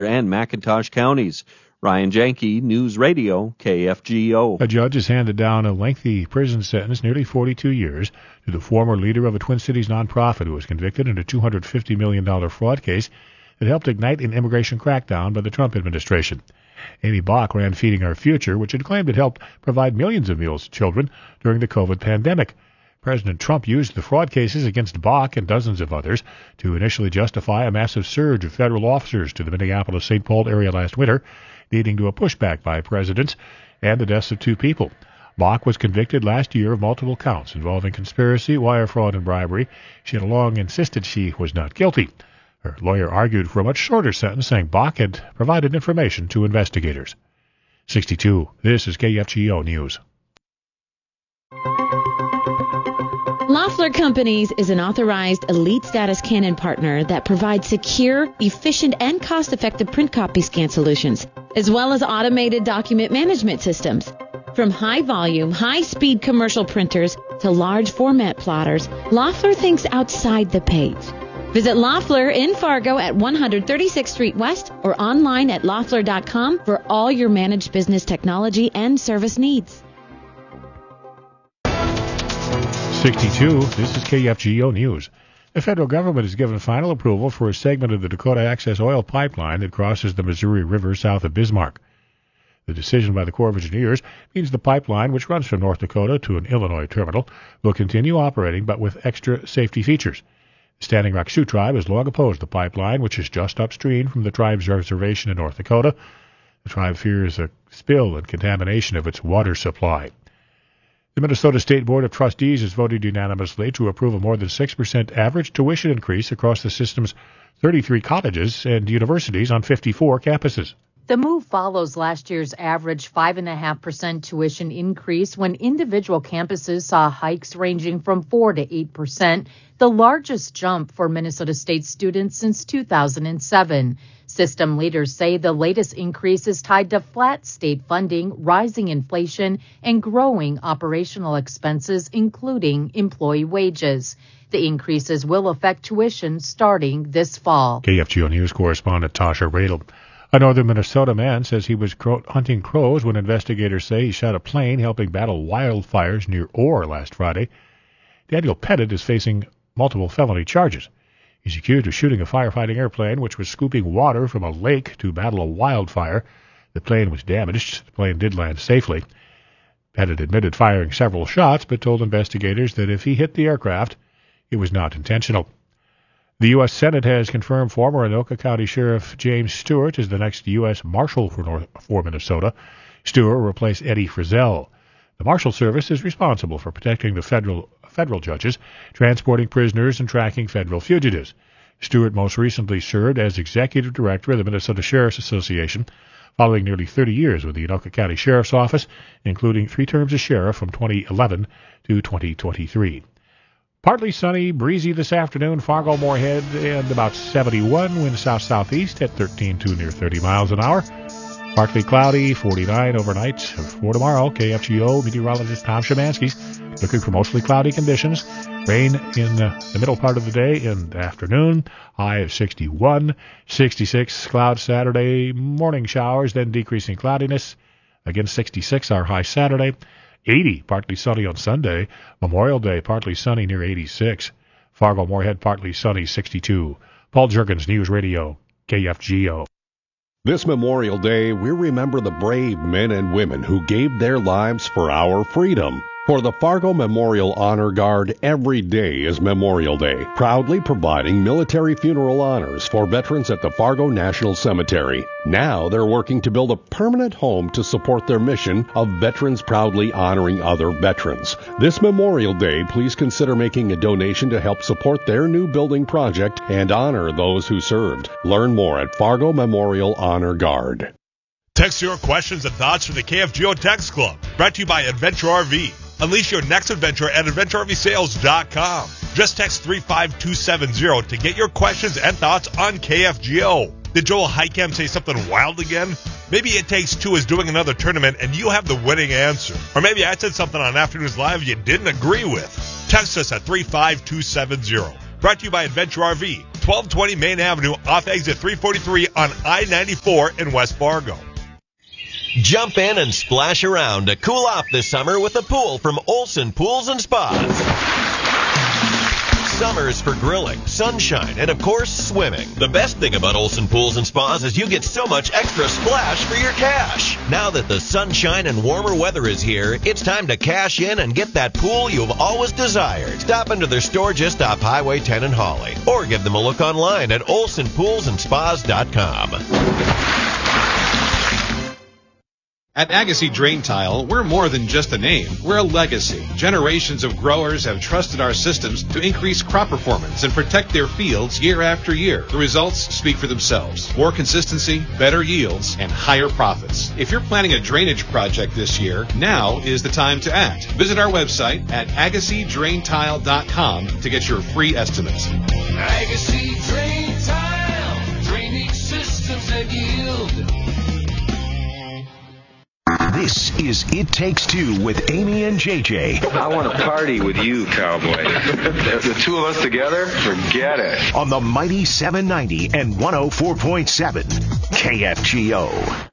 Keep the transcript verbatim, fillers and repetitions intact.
and McIntosh counties. Ryan Janke, News Radio, K F G O. A judge has handed down a lengthy prison sentence, nearly forty-two years, to the former leader of a Twin Cities nonprofit who was convicted in a two hundred fifty million dollars fraud case that helped ignite an immigration crackdown by the Trump administration. Amy Bach ran Feeding Our Future, which had claimed it helped provide millions of meals to children during the COVID pandemic. President Trump used the fraud cases against Bach and dozens of others to initially justify a massive surge of federal officers to the Minneapolis-Saint Paul area last winter, leading to a pushback by presidents and the deaths of two people. Bach was convicted last year of multiple counts involving conspiracy, wire fraud, and bribery. She had long insisted she was not guilty. Her lawyer argued for a much shorter sentence, saying Bach had provided information to investigators. sixty-two. This is K F G O News. Loeffler Companies is an authorized elite status Canon partner that provides secure, efficient, and cost-effective print copy scan solutions, as well as automated document management systems. From high-volume, high-speed commercial printers to large format plotters, Loeffler thinks outside the page. Visit Loeffler in Fargo at one thirty-sixth Street West or online at loeffler dot com for all your managed business technology and service needs. sixty-two. This is K F G O News. The federal government has given final approval for a segment of the Dakota Access Oil Pipeline that crosses the Missouri River south of Bismarck. The decision by the Corps of Engineers means the pipeline, which runs from North Dakota to an Illinois terminal, will continue operating but with extra safety features. The Standing Rock Sioux Tribe has long opposed the pipeline, which is just upstream from the tribe's reservation in North Dakota. The tribe fears a spill and contamination of its water supply. The Minnesota State Board of Trustees has voted unanimously to approve a more than six percent average tuition increase across the system's thirty-three colleges and universities on fifty-four campuses. The move follows last year's average five point five percent tuition increase when individual campuses saw hikes ranging from four to eight percent, the largest jump for Minnesota State students since two thousand seven. System leaders say the latest increase is tied to flat state funding, rising inflation, and growing operational expenses, including employee wages. The increases will affect tuition starting this fall. K F G O News correspondent Tasha Radel. A northern Minnesota man says he was crow- hunting crows when investigators say he shot a plane helping battle wildfires near Orr last Friday. Daniel Pettit is facing multiple felony charges. He's accused of shooting a firefighting airplane which was scooping water from a lake to battle a wildfire. The plane was damaged. The plane did land safely. Pettit admitted firing several shots, but told investigators that if he hit the aircraft, it was not intentional. The U S Senate has confirmed former Anoka County Sheriff James Stewart is the next U S Marshal for, North, for Minnesota. Stewart will replace Eddie Frizzell. The Marshal Service is responsible for protecting the federal federal judges, transporting prisoners, and tracking federal fugitives. Stewart most recently served as executive director of the Minnesota Sheriff's Association, following nearly thirty years with the Anoka County Sheriff's Office, including three terms as sheriff from twenty eleven to twenty twenty-three. Partly sunny, breezy this afternoon, Fargo, Moorhead, and about seventy-one, wind south-southeast at thirteen to near thirty miles an hour. Partly cloudy, forty-nine overnight. For tomorrow, K F G O meteorologist Tom Szymanski looking for mostly cloudy conditions. Rain in uh, the middle part of the day and afternoon. High of sixty-one. sixty-six, clouds Saturday. Morning showers, then decreasing cloudiness. Again, sixty-six, our high Saturday. eighty, partly sunny on Sunday. Memorial Day, partly sunny near eighty-six. Fargo, Moorhead, partly sunny, sixty-two. Paul Juergens, News Radio, K F G O. This Memorial Day, we remember the brave men and women who gave their lives for our freedom. For the Fargo Memorial Honor Guard, every day is Memorial Day, proudly providing military funeral honors for veterans at the Fargo National Cemetery. Now they're working to build a permanent home to support their mission of veterans proudly honoring other veterans. This Memorial Day, please consider making a donation to help support their new building project and honor those who served. Learn more at Fargo Memorial Honor Guard. Text your questions and thoughts from the K F G O Text Club, brought to you by Adventure R V. Unleash your next adventure at adventure r v sales dot com. Just text three five two seven zero to get your questions and thoughts on K F G O. Did Joel Heitkamp say something wild again? Maybe It Takes Two is doing another tournament and you have the winning answer. Or maybe I said something on Afternoons Live you didn't agree with. Text us at three five two seven zero. Brought to you by Adventure R V. twelve twenty Main Avenue off exit three forty-three on I ninety-four in West Fargo. Jump in and splash around to cool off this summer with a pool from Olson Pools and Spas. Summer's for grilling, sunshine, and of course, swimming. The best thing about Olson Pools and Spas is you get so much extra splash for your cash. Now that the sunshine and warmer weather is here, it's time to cash in and get that pool you've always desired. Stop into their store just off Highway ten in Hawley, or give them a look online at olson pools and spas dot com. At Agassi Drain Tile, we're more than just a name. We're a legacy. Generations of growers have trusted our systems to increase crop performance and protect their fields year after year. The results speak for themselves. More consistency, better yields, and higher profits. If you're planning a drainage project this year, now is the time to act. Visit our website at agassi drain tile dot com to get your free estimates. Agassi Drain Tile, drainage systems that yield. This is It Takes Two with Amy and J J. I want to party with you, cowboy. The two of us together, forget it. On the mighty seven ninety and one oh four point seven K F G O.